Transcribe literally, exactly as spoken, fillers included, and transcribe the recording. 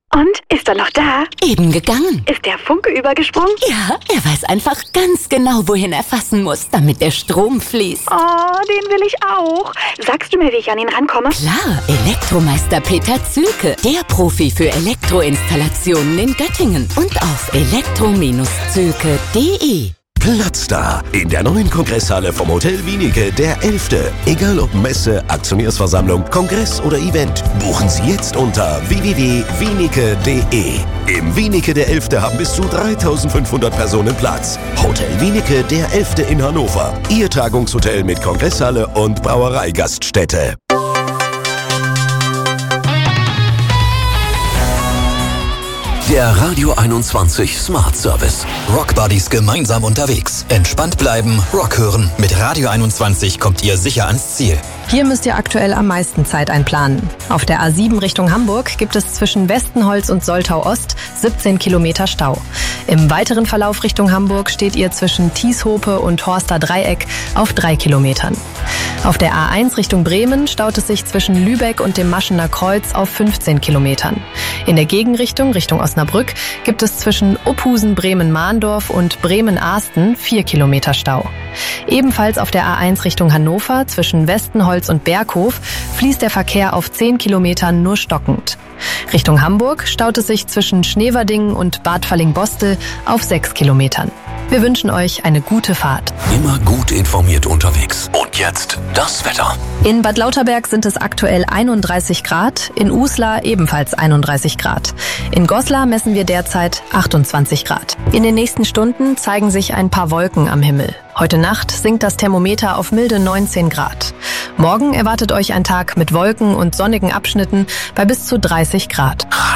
Und? Ist er noch da? Eben gegangen. Ist der Funke übergesprungen? Ja, er weiß einfach ganz genau, wohin er fassen muss, damit der Strom fließt. Oh, den will ich auch. Sagst du mir, wie ich an ihn rankomme? Klar, Elektromeister Peter Zülke, der Profi für Elektroinstallationen in Göttingen und auf elektro zülke punkt de. Platzstar in der neuen Kongresshalle vom Hotel Wienicke, der elfte. Egal ob Messe, Aktionärsversammlung, Kongress oder Event, buchen Sie jetzt unter w w w punkt wienicke punkt de. Im Wienicke der elfte haben bis zu dreitausendfünfhundert Personen Platz. Hotel Wienicke der elfte in Hannover. Ihr Tagungshotel mit Kongresshalle und Brauereigaststätte. Der Radio einundzwanzig Smart Service. Rock Buddies gemeinsam unterwegs. Entspannt bleiben, Rock hören. Mit Radio einundzwanzig kommt ihr sicher ans Ziel. Hier müsst ihr aktuell am meisten Zeit einplanen. Auf der A sieben Richtung Hamburg gibt es zwischen Westenholz und Soltau Ost siebzehn Kilometer Stau. Im weiteren Verlauf Richtung Hamburg steht ihr zwischen Tieshope und Horster Dreieck auf drei Kilometern. Auf der A eins Richtung Bremen staut es sich zwischen Lübeck und dem Maschener Kreuz auf fünfzehn Kilometern. In der Gegenrichtung Richtung Osnabrück gibt es zwischen Uphusen, Bremen-Mahndorf und Bremen-Ahsten vier Kilometer Stau. Ebenfalls auf der A eins Richtung Hannover zwischen Westenholz und Berghof fließt der Verkehr auf zehn Kilometern nur stockend. Richtung Hamburg staut es sich zwischen Schneverdingen und Bad Fallingbostel auf sechs Kilometern. Wir wünschen euch eine gute Fahrt. Immer gut informiert unterwegs. Und jetzt das Wetter. In Bad Lauterberg sind es aktuell einunddreißig Grad, in Uslar ebenfalls einunddreißig Grad. In Goslar messen wir derzeit achtundzwanzig Grad. In den nächsten Stunden zeigen sich ein paar Wolken am Himmel. Heute Nacht sinkt das Thermometer auf milde neunzehn Grad. Morgen erwartet euch ein Tag mit Wolken und sonnigen Abschnitten bei bis zu dreißig Grad.